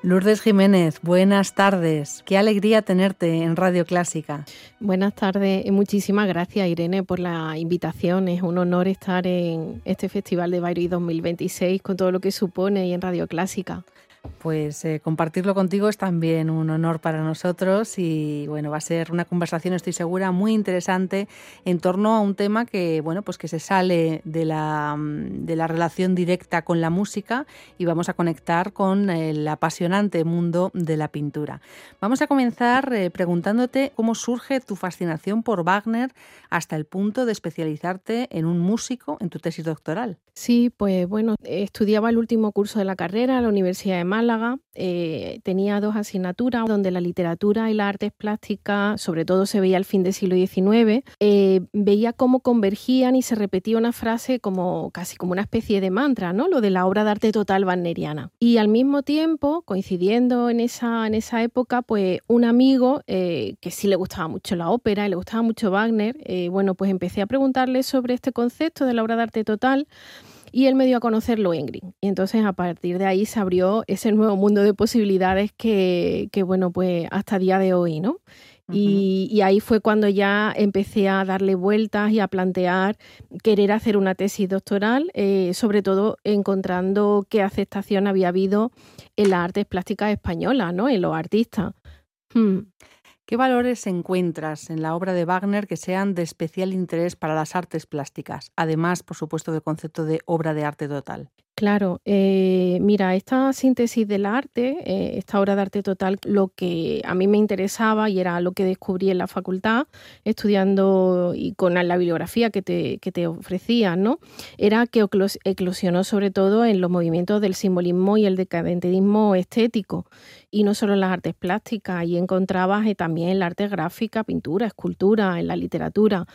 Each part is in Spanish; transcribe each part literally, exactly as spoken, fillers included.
Lourdes Jiménez, buenas tardes. Qué alegría tenerte en Radio Clásica. Buenas tardes y muchísimas gracias, Irene, por la invitación. Es un honor estar en este Festival de Bayreuth dos mil veintiséis con todo lo que supone y en Radio Clásica. Pues eh, compartirlo contigo es también un honor para nosotros y bueno, va a ser una conversación, estoy segura, muy interesante en torno a un tema que bueno, pues que se sale de la, de la relación directa con la música y vamos a conectar con el apasionante mundo de la pintura. Vamos a comenzar eh, preguntándote cómo surge tu fascinación por Wagner hasta el punto de especializarte en un músico en tu tesis doctoral. Sí, pues bueno, estudiaba el último curso de la carrera en la Universidad de Málaga. Eh, tenía dos asignaturas donde la literatura y las artes plásticas, sobre todo se veía al fin del siglo diecinueve, eh, veía cómo convergían y se repetía una frase como casi como una especie de mantra, ¿no? Lo de la obra de arte total wagneriana. Y al mismo tiempo, coincidiendo en esa, en esa época, pues un amigo eh, que sí le gustaba mucho la ópera y le gustaba mucho Wagner, eh, bueno, pues empecé a preguntarle sobre este concepto de la obra de arte total. Y él me dio a conocer Lohengrin. Y entonces a partir de ahí se abrió ese nuevo mundo de posibilidades que, que bueno, pues hasta día de hoy, ¿no? Uh-huh. Y, y ahí fue cuando ya empecé a darle vueltas y a plantear querer hacer una tesis doctoral, eh, sobre todo encontrando qué aceptación había habido en las artes plásticas españolas, ¿no? En los artistas. Hmm. ¿Qué valores encuentras en la obra de Wagner que sean de especial interés para las artes plásticas? Además, por supuesto, del concepto de obra de arte total. Claro, eh, mira, esta síntesis del arte, eh, esta obra de arte total, lo que a mí me interesaba y era lo que descubrí en la facultad, estudiando y con la bibliografía que te, que te ofrecían, ¿no? Era que eclosionó sobre todo en los movimientos del simbolismo y el decadentismo estético, y no solo en las artes plásticas, y encontrabas eh, también en la arte gráfica, pintura, escultura, en la literatura.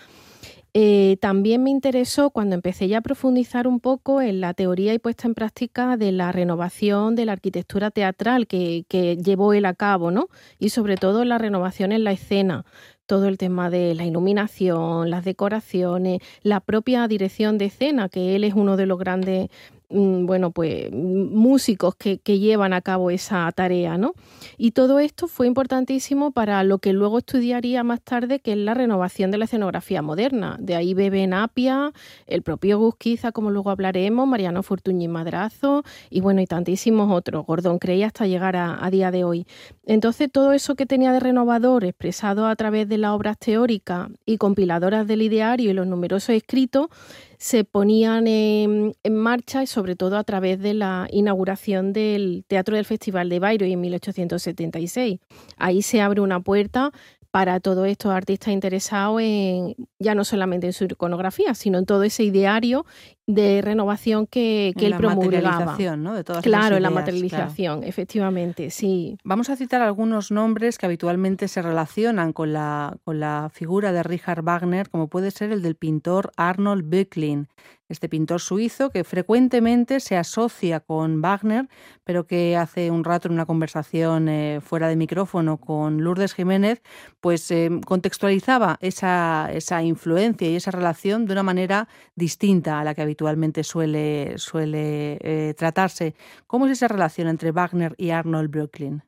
Eh, también me interesó cuando empecé ya a profundizar un poco en la teoría y puesta en práctica de la renovación de la arquitectura teatral que, que llevó él a cabo, ¿no? Y sobre todo la renovación en la escena, todo el tema de la iluminación, las decoraciones, la propia dirección de escena, que él es uno de los grandes bueno, pues músicos que, que llevan a cabo esa tarea, ¿no? Y todo esto fue importantísimo para lo que luego estudiaría más tarde, que es la renovación de la escenografía moderna. De ahí beben Apia, el propio Gusquiza, como luego hablaremos, Mariano Fortuny Madrazo y bueno, y tantísimos otros, Gordon Cray hasta llegar a, a día de hoy. Entonces, todo eso que tenía de renovador, expresado a través de las obras teóricas y compiladoras del ideario y los numerosos escritos, se ponían en, en marcha y sobre todo a través de la inauguración del Teatro del Festival de Bayreuth en mil ochocientos setenta y seis. Ahí se abre una puerta para todos estos artistas interesados en ya no solamente en su iconografía, sino en todo ese ideario de renovación que, que él promulgaba. La materialización, ¿no? De todas claro, esas ideas, la materialización, claro. Efectivamente, sí. Vamos a citar algunos nombres que habitualmente se relacionan con la, con la figura de Richard Wagner, como puede ser el del pintor Arnold Böcklin, este pintor suizo que frecuentemente se asocia con Wagner, pero que hace un rato en una conversación eh, fuera de micrófono con Lourdes Jiménez, pues eh, contextualizaba esa, esa influencia y esa relación de una manera distinta a la que habitualmente suele, suele eh, tratarse. ¿Cómo es esa relación entre Wagner y Arnold Böcklin?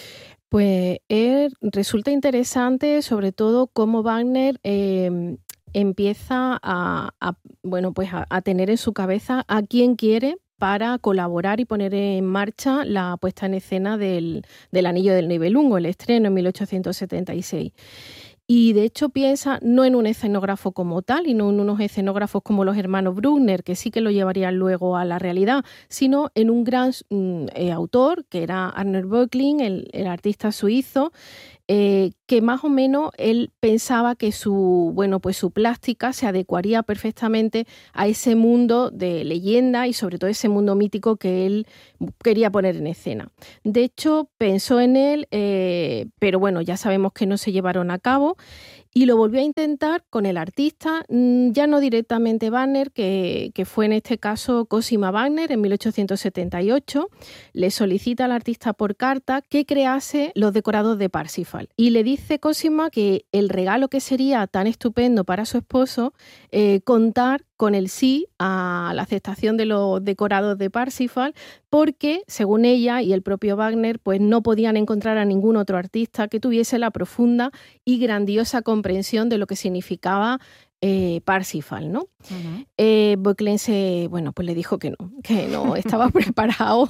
Pues eh, resulta interesante sobre todo cómo Wagner eh, empieza a, a, bueno, pues a, a tener en su cabeza a quien quiere para colaborar y poner en marcha la puesta en escena del, del Anillo del Nibelungo, el estreno en mil ochocientos setenta y seis. Y de hecho piensa no en un escenógrafo como tal y no en unos escenógrafos como los hermanos Bruckner, que sí que lo llevarían luego a la realidad, sino en un gran eh, autor, que era Arnold Böcklin, el, el artista suizo, eh, que más o menos él pensaba que su, bueno, pues su plástica se adecuaría perfectamente a ese mundo de leyenda y sobre todo ese mundo mítico que él quería poner en escena. De hecho, pensó en él, eh, pero bueno, ya sabemos que no se llevaron a cabo. Y lo volvió a intentar con el artista, ya no directamente Wagner, que, que fue en este caso Cosima Wagner en mil ochocientos setenta y ocho. Le solicita al artista por carta que crease los decorados de Parsifal. Y le dice Cosima que el regalo que sería tan estupendo para su esposo, eh, contar con el sí a la aceptación de los decorados de Parsifal, porque, según ella y el propio Wagner, pues no podían encontrar a ningún otro artista que tuviese la profunda y grandiosa comprensión de lo que significaba Eh, Parsifal, ¿no? Uh-huh. Eh, Böcklin se, bueno, pues le dijo que no, que no estaba preparado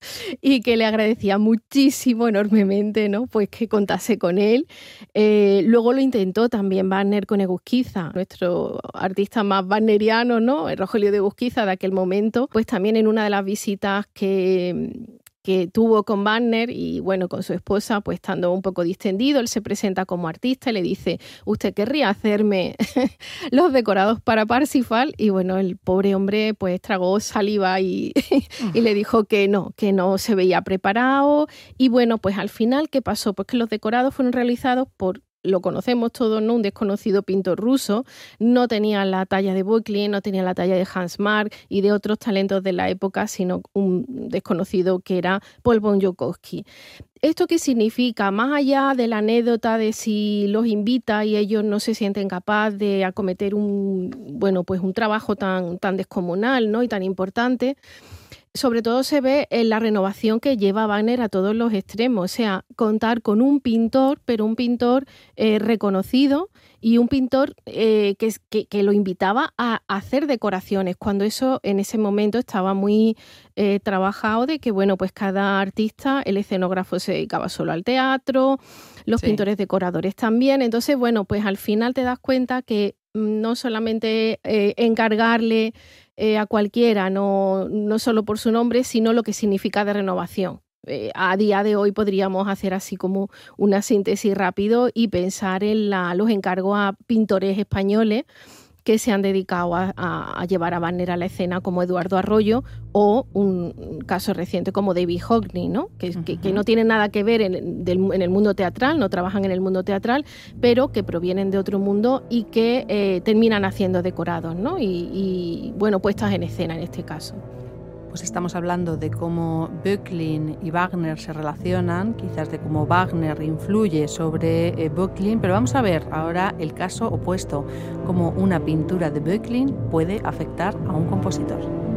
y que le agradecía muchísimo, enormemente, ¿no? Pues que contase con él. Eh, luego lo intentó también Wagner con Egusquiza, nuestro artista más wagneriano, ¿no? El Rogelio de Egusquiza de aquel momento, pues también en una de las visitas que que tuvo con Wagner y bueno, con su esposa, pues estando un poco distendido, él se presenta como artista y le dice, ¿usted querría hacerme los decorados para Parsifal? Y bueno, el pobre hombre pues tragó saliva y, y le dijo que no, que no se veía preparado. Y bueno, pues al final, ¿qué pasó? Pues que los decorados fueron realizados por, lo conocemos todos, ¿no? Un desconocido pintor ruso, no tenía la talla de Böcklin, no tenía la talla de Hans Mark y de otros talentos de la época, sino un desconocido que era Paul von Joukowsky. ¿Esto qué significa? Más allá de la anécdota de si los invita y ellos no se sienten capaces de acometer un, bueno, pues un trabajo tan, tan descomunal, ¿no? Y tan importante, sobre todo se ve en la renovación que lleva Wagner a todos los extremos, o sea, contar con un pintor, pero un pintor eh, reconocido y un pintor eh, que, que, que lo invitaba a hacer decoraciones, cuando eso en ese momento estaba muy eh, trabajado de que, bueno, pues cada artista, el escenógrafo se dedicaba solo al teatro, los sí. pintores decoradores también, entonces, bueno, pues al final te das cuenta que no solamente eh, encargarle eh, a cualquiera, no, no solo por su nombre, sino lo que significa de renovación. Eh, a día de hoy podríamos hacer así como una síntesis rápido y pensar en la, los encargos a pintores españoles que se han dedicado a, a, a llevar a Wagner a la escena, como Eduardo Arroyo, o un caso reciente como David Hockney, ¿no? Que, uh-huh. que, que no tienen nada que ver en, del, en el mundo teatral, no trabajan en el mundo teatral, pero que provienen de otro mundo y que eh, terminan haciendo decorados, ¿no? Y, y, bueno, puestas en escena en este caso. Pues estamos hablando de cómo Böcklin y Wagner se relacionan, quizás de cómo Wagner influye sobre eh, Böcklin, pero vamos a ver ahora el caso opuesto, cómo una pintura de Böcklin puede afectar a un compositor.